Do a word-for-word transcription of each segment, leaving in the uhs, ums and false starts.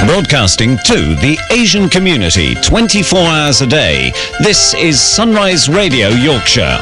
Broadcasting to the Asian community twenty-four hours a day, this is Sunrise Radio Yorkshire.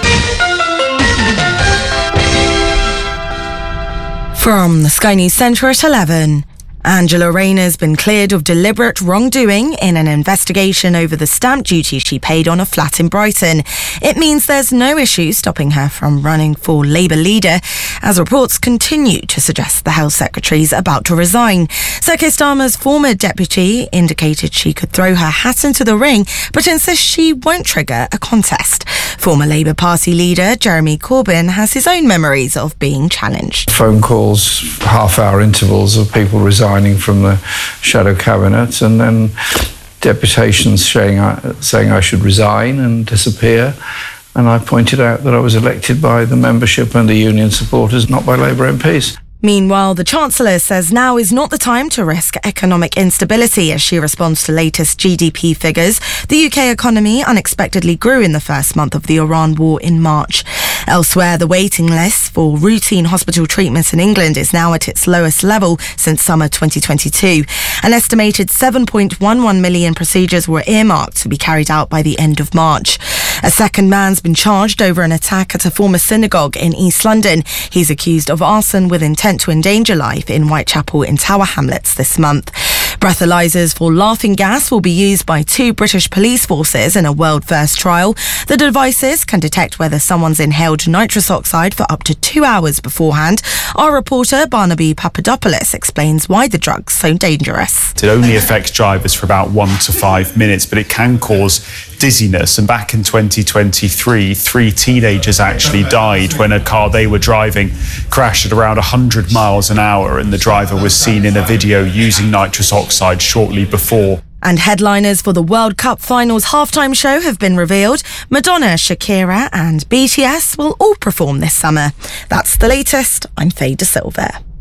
From the Sky News Centre at eleven. Angela Rayner has been cleared of deliberate wrongdoing in an investigation over the stamp duty she paid on a flat in Brighton. It means there's no issue stopping her from running for Labour leader, as reports continue to suggest the Health Secretary's about to resign. Sir Keir Starmer's former deputy indicated she could throw her hat into the ring, but insists she won't trigger a contest. Former Labour Party leader Jeremy Corbyn has his own memories of being challenged. Phone calls, half-hour intervals of people resigning from the shadow cabinet, and then deputations saying I, saying I should resign and disappear. And I pointed out that I was elected by the membership and the union supporters, not by Labour M Ps. Meanwhile, the Chancellor says now is not the time to risk economic instability as she responds to latest G D P figures. The U K economy unexpectedly grew in the first month of the Iran war in March. Elsewhere, the waiting list for routine hospital treatments in England is now at its lowest level since summer twenty twenty-two. An estimated seven point one one million procedures were earmarked to be carried out by the end of March. A second man's been charged over an attack at a former synagogue in East London. He's accused of arson with intent to endanger life in Whitechapel in Tower Hamlets this month. Breathalyzers for laughing gas will be used by two British police forces in a world-first trial. The devices can detect whether someone's inhaled nitrous oxide for up to two hours beforehand. Our reporter Barnaby Papadopoulos explains why the drug's so dangerous. It only affects drivers for about one to five minutes, but it can cause dizziness. And back in twenty twenty-three, three teenagers actually died when a car they were driving crashed at around one hundred miles an hour, and the driver was seen in a video using nitrous oxide shortly before. And headliners for the World Cup Finals halftime show have been revealed. Madonna, Shakira and B T S will all perform this summer. That's the latest. I'm Faye De Silva.